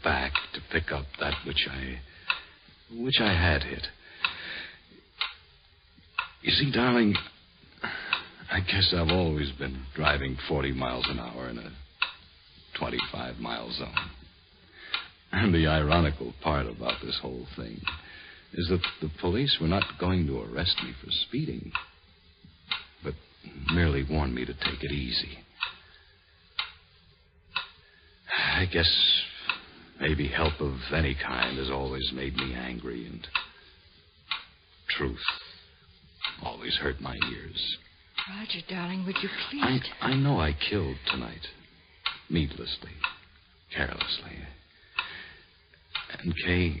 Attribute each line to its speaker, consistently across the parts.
Speaker 1: back to pick up that which I had hit. You see, darling, I guess I've always been driving 40 miles an hour in a 25-mile zone. And the ironical part about this whole thing is that the police were not going to arrest me for speeding, but merely warned me to take it easy. I guess maybe help of any kind has always made me angry, and truth always hurt my ears.
Speaker 2: Roger, darling, would you please...
Speaker 1: I know I killed tonight. Needlessly. Carelessly. And, Kay,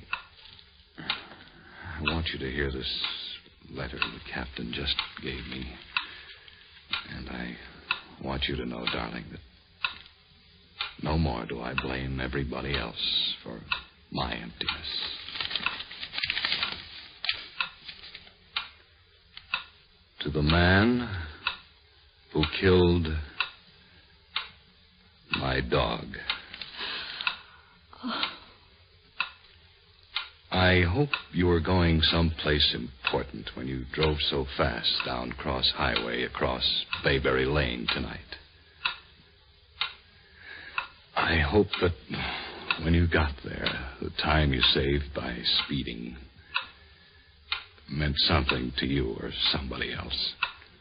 Speaker 1: I want you to hear this letter the captain just gave me. And I want you to know, darling, that no more do I blame everybody else for my emptiness. To the man who killed my dog. I hope you were going someplace important when you drove so fast down Cross Highway across Bayberry Lane tonight. I hope that when you got there, the time you saved by speeding meant something to you or somebody else.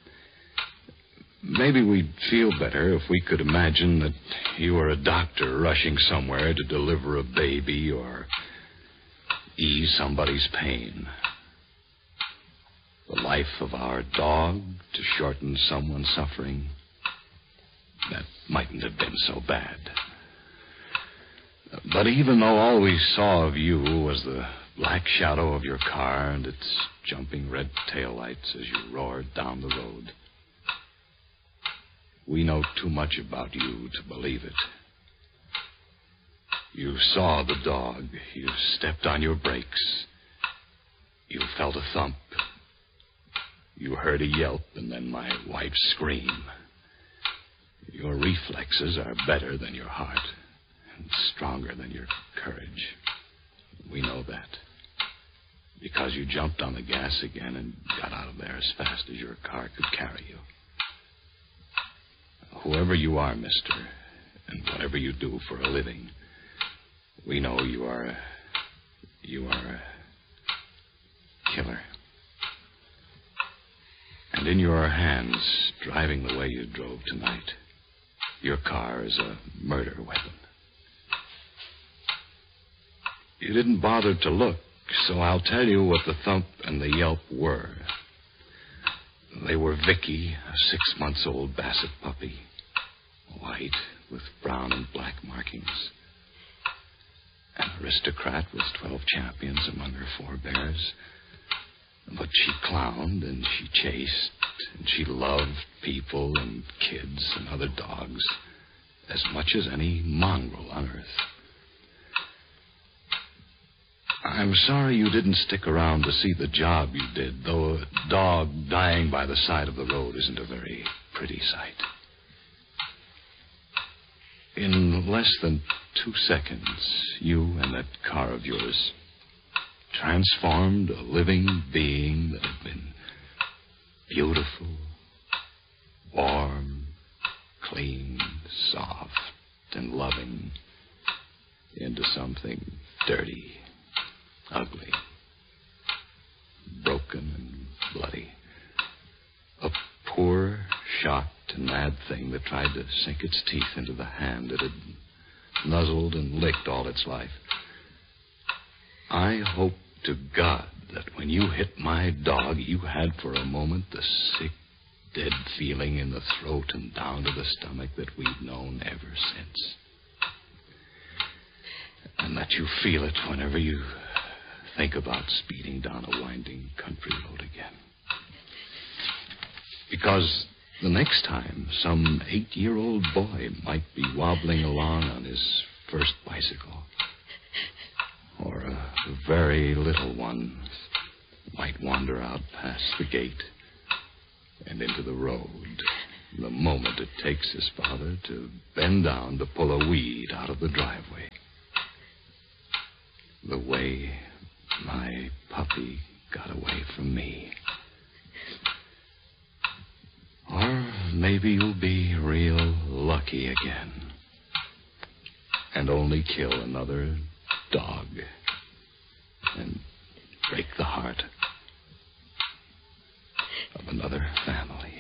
Speaker 1: Maybe we'd feel better if we could imagine that you were a doctor rushing somewhere to deliver a baby or ease somebody's pain. The life of our dog to shorten someone's suffering, that mightn't have been so bad. But even though all we saw of you was the black shadow of your car and its jumping red taillights as you roared down the road, we know too much about you to believe it. You saw the dog. You stepped on your brakes. You felt a thump. You heard a yelp and then my wife's scream. Your reflexes are better than your heart and stronger than your courage. We know that because you jumped on the gas again and got out of there as fast as your car could carry you. Whoever you are, mister, and whatever you do for a living, we know you are a killer. And in your hands, driving the way you drove tonight, your car is a murder weapon. You didn't bother to look, so I'll tell you what the thump and the yelp were. They were Vicky, a 6-month-old Basset puppy, white with brown and black markings. An aristocrat with 12 champions among her forebears. But she clowned and she chased and she loved people and kids and other dogs as much as any mongrel on earth. I'm sorry you didn't stick around to see the job you did, though a dog dying by the side of the road isn't a very pretty sight. In less than 2 seconds, you and that car of yours transformed a living being that had been beautiful, warm, clean, soft, and loving into something dirty, ugly, broken and bloody. A poor, shocked and mad thing that tried to sink its teeth into the hand that had nuzzled and licked all its life. I hope to God that when you hit my dog, you had for a moment the sick, dead feeling in the throat and down to the stomach that we've known ever since. And that you feel it whenever you think about speeding down a winding country road again. Because the next time, some 8-year-old boy might be wobbling along on his first bicycle. Or a very little one might wander out past the gate and into the road the moment it takes his father to bend down to pull a weed out of the driveway. the way my puppy got away from me. Or maybe you'll be real lucky again and only kill another dog and break the heart of another family.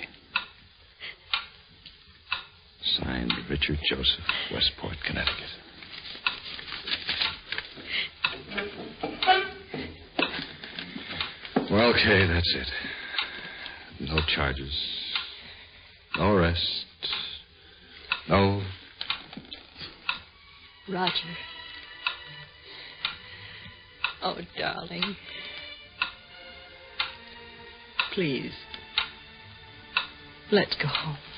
Speaker 1: Signed, Richard Joseph, Westport, Connecticut. Well, okay, that's it. No charges. No arrest. No...
Speaker 2: Roger. Oh, darling. Please. Let's go home.